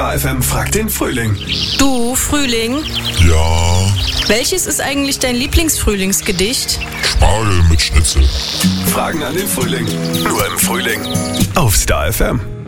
Star FM fragt den Frühling. Du, Frühling, Ja, welches ist eigentlich dein Lieblingsfrühlingsgedicht? Spargel mit Schnitzel. Fragen an den Frühling. Nur im Frühling. Auf Star FM.